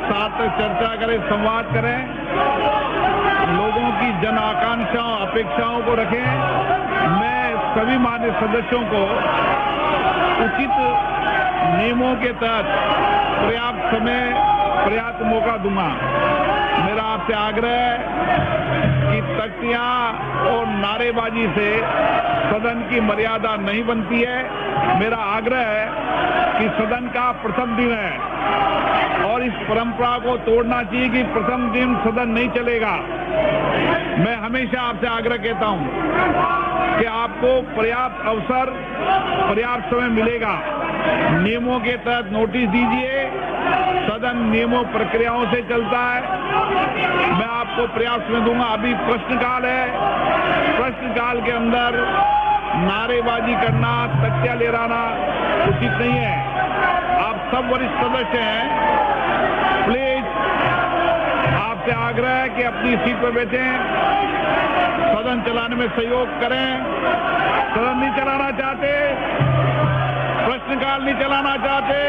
साथ चर्चा करें, संवाद करें, लोगों की जन आकांक्षाओं, अपेक्षाओं को रखें। मैं सभी मान्य सदस्यों को उचित नियमों के तहत पर्याप्त समय, पर्याप्त मौका दूंगा। मेरा आपसे आग्रह है कि तख्तियां और नारेबाजी से सदन की मर्यादा नहीं बनती है। मेरा आग्रह है कि सदन का प्रथम दिन है और इस परंपरा को तोड़ना चाहिए कि प्रथम दिन सदन नहीं चलेगा। मैं हमेशा आपसे आग्रह कहता हूं कि आपको पर्याप्त अवसर, पर्याप्त समय मिलेगा। नियमों के तहत नोटिस दीजिए। सदन नियमों प्रक्रियाओं से चलता है। मैं आपको पर्याप्त समय दूंगा। अभी प्रश्नकाल है। प्रश्नकाल के अंदर नारेबाजी करना, तख्तियां लहराना उचित नहीं है। आप सब वरिष्ठ सदस्य हैं, प्लीज आपसे आग्रह है कि अपनी सीट पर बैठें, सदन चलाने में सहयोग करें। सदन नहीं चलाना चाहते, प्रश्नकाल नहीं चलाना चाहते,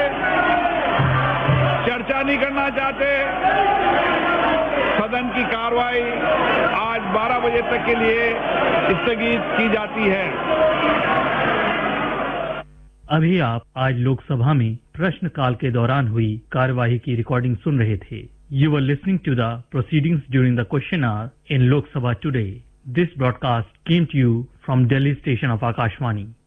चर्चा नहीं करना चाहते, सदन की कार्रवाई आज 12 बजे तक के लिए स्थगित की जाती है। अभी आप आज लोकसभा में प्रश्नकाल के दौरान हुई कार्यवाही की रिकॉर्डिंग सुन रहे थे। You were listening to the proceedings during the question hour in Lok Sabha today. This broadcast came to you from Delhi station of Akashvani.